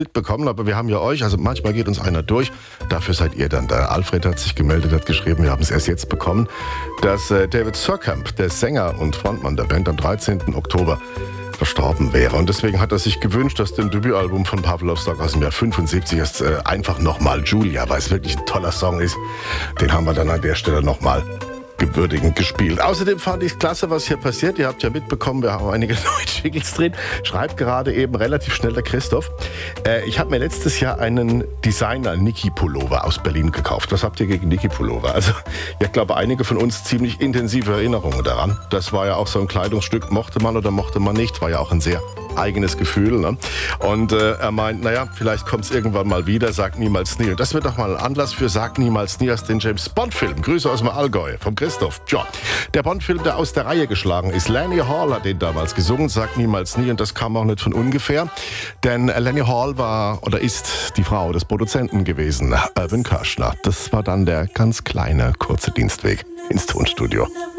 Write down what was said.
mitbekommen, aber wir haben ja euch, also manchmal geht uns einer durch, dafür seid ihr dann da. Alfred hat sich gemeldet, hat geschrieben, wir haben es erst jetzt bekommen, dass David Surkamp, der Sänger und Frontmann der Band, am 13. Oktober verstorben wäre. Und deswegen hat er sich gewünscht, dass dem Debütalbum von Pavlovsky aus dem Jahr 75 ist einfach nochmal Julia, weil es wirklich ein toller Song ist. Den haben wir dann an der Stelle nochmal gewürdigend gespielt. Außerdem fand ich es klasse, was hier passiert. Ihr habt ja mitbekommen, wir haben einige neue Jingles drin. Schreibt gerade eben relativ schnell der Christoph. Ich habe mir letztes Jahr einen Designer-Niki-Pullover aus Berlin gekauft. Was habt ihr gegen Niki-Pullover? Also, ich glaube, einige von uns ziemlich intensive Erinnerungen daran. Das war ja auch so ein Kleidungsstück, mochte man oder mochte man nicht. War ja auch ein sehr eigenes Gefühl. Ne? Und er meint, naja, vielleicht kommt es irgendwann mal wieder, sagt niemals nie. Und das wird doch mal ein Anlass für Sag niemals nie aus den James-Bond-Film. Grüße aus dem Allgäu vom Christoph. Tja, der Bond-Film, der aus der Reihe geschlagen ist. Lenny Hall hat den damals gesungen, Sag niemals nie. Und das kam auch nicht von ungefähr. Denn Lenny Hall war oder ist die Frau des Produzenten gewesen, Irvin Kershner. Das war dann der ganz kleine, kurze Dienstweg ins Tonstudio.